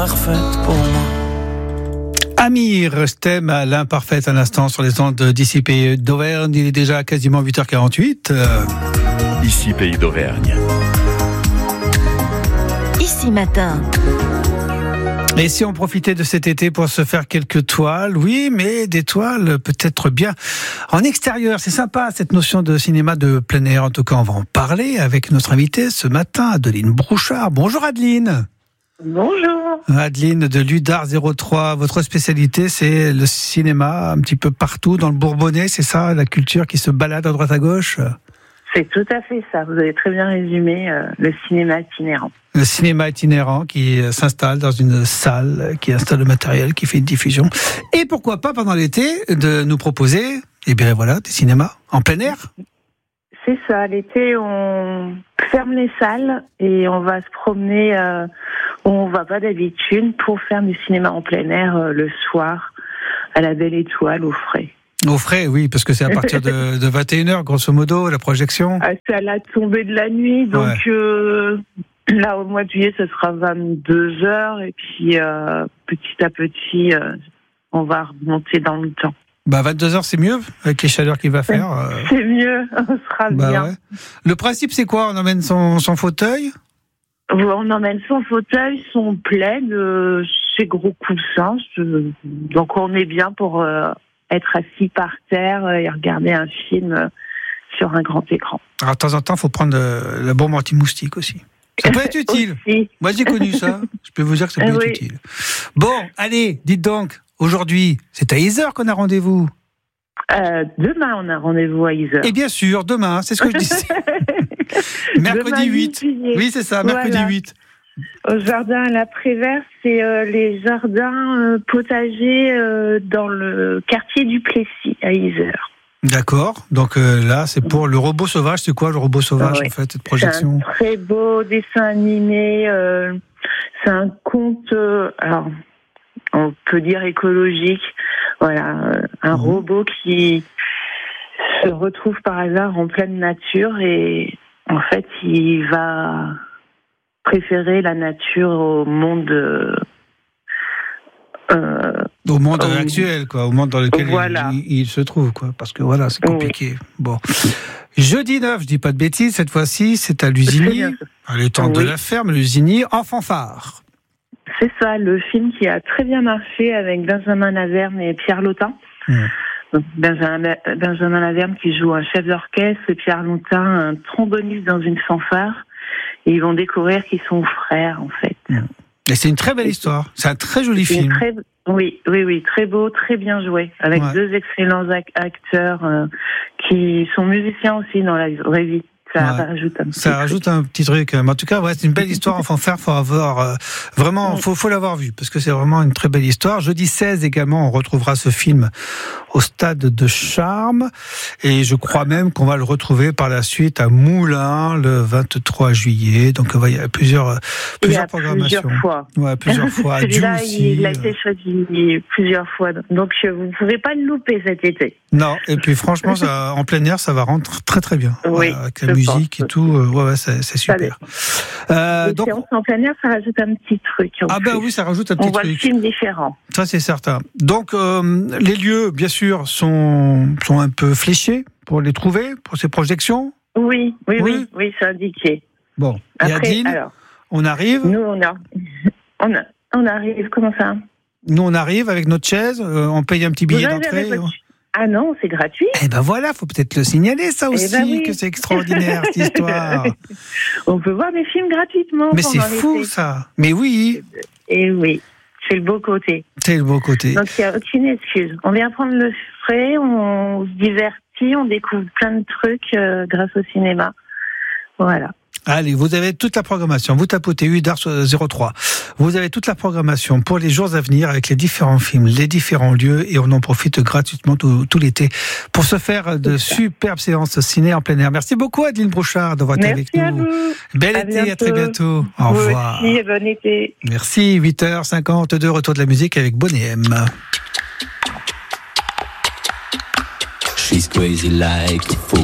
Parfaite pour moi. Amir, thème à l'imparfait à l'instant sur les ondes d'ici Pays d'Auvergne. Il est déjà quasiment 8h48. Ici Pays d'Auvergne. Ici Matin. Et si on profitait de cet été pour se faire quelques toiles, oui, mais des toiles peut-être bien en extérieur. C'est sympa cette notion de cinéma de plein air. En tout cas, on va en parler avec notre invitée ce matin, Adeline Brouchard. Bonjour Adeline. Bonjour. Adeline de l'UDAR 03. Votre spécialité, c'est le cinéma un petit peu partout dans le Bourbonnais, c'est ça, la culture qui se balade à droite à gauche? C'est tout à fait ça. Vous avez très bien résumé le cinéma itinérant. Le cinéma itinérant qui s'installe dans une salle, qui installe le matériel, qui fait une diffusion. Et pourquoi pas pendant l'été de nous proposer, eh bien voilà, des cinémas en plein air. C'est ça. L'été, on ferme les salles et on va se promener où on va pas d'habitude pour faire du cinéma en plein air le soir à la belle étoile au frais. Au frais, oui, parce que c'est à partir de 21h, grosso modo, la projection. C'est à la tombée de la nuit, donc là, au mois de juillet, ce sera 22h, et puis petit à petit, on va remonter dans le temps. 22h, c'est mieux, avec les chaleurs qu'il va faire. C'est mieux, on sera bien. Ouais. Le principe, c'est quoi? On emmène son fauteuil? On emmène son fauteuil, son plaid, ses gros coussins, donc on est bien pour... être assis par terre et regarder un film sur un grand écran. Alors, de temps en temps, il faut prendre la bombe anti-moustique aussi. Ça peut être utile. Moi, j'ai connu ça. Je peux vous dire que ça peut être utile. Bon, allez, dites donc, aujourd'hui, c'est à Yzeure qu'on a rendez-vous. Demain, on a rendez-vous à Yzeure. Et bien sûr, demain, c'est ce que je disais. Mercredi 8. Oui, c'est ça, mercredi 8. Au jardin à la Préverse, c'est les jardins potagers dans le quartier du Plessis, à Yzeure. D'accord, donc là c'est pour le robot sauvage. C'est quoi le robot sauvage en fait, cette projection? C'est un très beau dessin animé, c'est un conte, alors on peut dire écologique, voilà, un robot qui se retrouve par hasard en pleine nature et en fait il va... préférer la nature au monde actuel, quoi, au monde dans lequel il se trouve, quoi, parce que voilà, c'est compliqué. Bon, jeudi 9, je dis pas de bêtises, cette fois-ci, c'est à Lusigny, le temps de la ferme, Lusigny, en fanfare. C'est ça, le film qui a très bien marché avec Benjamin Laverne et Pierre Lautin. Donc, Benjamin Laverne qui joue un chef d'orchestre et Pierre Lautin un tromboniste dans une fanfare. Et ils vont découvrir qu'ils sont frères, en fait. Et c'est une très belle histoire. C'est un très joli film. Oui, très beau, très bien joué, avec deux excellents acteurs qui sont musiciens aussi dans la vraie vie. Ça rajoute un petit truc. Mais en tout cas, c'est une belle histoire en fanfare. Faut avoir vraiment, faut l'avoir vu parce que c'est vraiment une très belle histoire. Jeudi 16 également, on retrouvera ce film au stade de Charmes et je crois même qu'on va le retrouver par la suite à Moulins le 23 juillet. Donc il y a plusieurs programmations. Plusieurs fois. Celui-là, il a été choisi plusieurs fois. Donc vous ne pourrez pas le louper cet été. Non. Et puis franchement, en plein air, ça va rendre très très bien. Oui. Avec la musique et tout, c'est super. Donc en plein air, ça rajoute un petit truc. Oui, ça rajoute un petit truc. On voit le film différent. Ça, c'est certain. Donc, les lieux, bien sûr, sont un peu fléchés pour les trouver, pour ces projections. Oui, c'est indiqué. Bon. Et Adeline, on arrive. Nous, on arrive. Comment ça? Nous, on arrive avec notre chaise. On paye un petit billet d'entrée. Ah non, c'est gratuit. Eh ben voilà, faut peut-être le signaler ça aussi, que c'est extraordinaire cette histoire. On peut voir des films gratuitement. Mais c'est fou ça. Mais oui. Et oui, c'est le beau côté. C'est le beau côté. Donc il n'y a aucune excuse. On vient prendre le frais, on se divertit, on découvre plein de trucs grâce au cinéma. Voilà. Allez, vous avez toute la programmation. Vous tapotez UDAR 03. Vous avez toute la programmation pour les jours à venir avec les différents films, les différents lieux et on en profite gratuitement tout l'été pour se faire de superbes séances ciné en plein air. Merci beaucoup Adeline Brouchard d'avoir été avec nous. Merci à vous. Bel été, à très bientôt. Au revoir. Vous aussi, bon été. Merci, 8h52, retour de la musique avec Bonnet M. She's crazy like a fool.